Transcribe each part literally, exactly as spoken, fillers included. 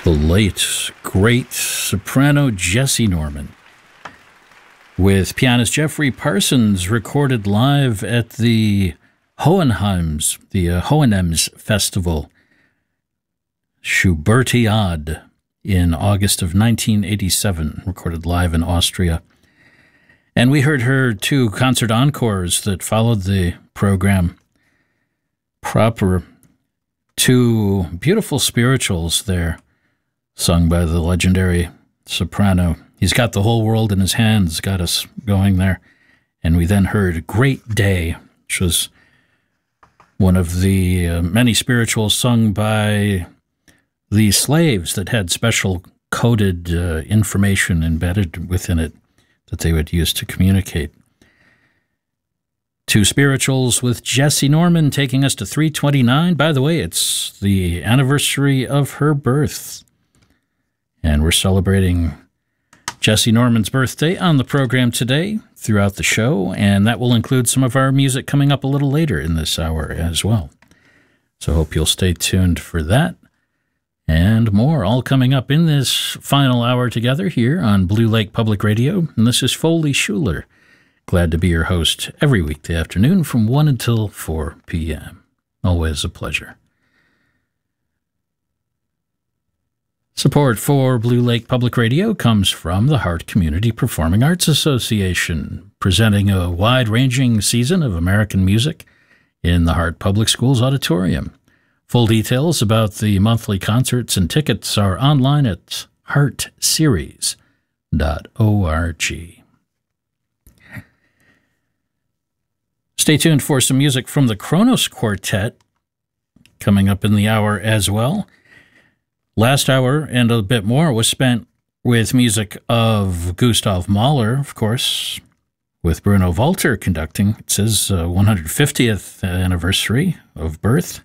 The late, great soprano Jessye Norman, with pianist Jeffrey Parsons, recorded live at the Hohenheims, the uh, Hohenems Festival, Schubertiade, in August of nineteen eighty-seven, recorded live in Austria. And we heard her two concert encores that followed the program. Proper, two beautiful spirituals there, sung by the legendary soprano. He's got the whole world in his hands, got us going there. And we then heard Great Day, which was one of the uh, many spirituals sung by the slaves that had special coded uh, information embedded within it that they would use to communicate. Two spirituals with Jessye Norman taking us to three twenty-nine. By the way, it's the anniversary of her birth. And we're celebrating Jessye Norman's birthday on the program today throughout the show, and that will include some of our music coming up a little later in this hour as well. So I hope you'll stay tuned for that and more, all coming up in this final hour together here on Blue Lake Public Radio. And this is Foley Schuler. Glad to be your host every weekday afternoon from one until four p m Always a pleasure. Support for Blue Lake Public Radio comes from the Hart Community Performing Arts Association, presenting a wide-ranging season of American music in the Hart Public Schools Auditorium. Full details about the monthly concerts and tickets are online at hart series dot org. Stay tuned for some music from the Kronos Quartet coming up in the hour as well. Last hour and a bit more was spent with music of Gustav Mahler, of course, with Bruno Walter conducting. It's his uh, one hundred fiftieth anniversary of birth.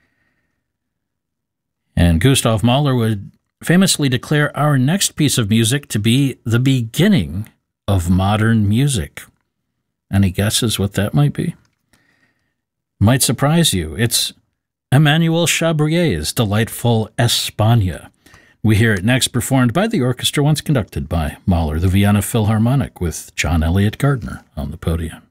And Gustav Mahler would famously declare our next piece of music to be the beginning of modern music. Any guesses what that might be? Might surprise you. It's Emmanuel Chabrier's delightful España. We hear it next performed by the orchestra once conducted by Mahler, the Vienna Philharmonic, with John Elliott Gardner on the podium.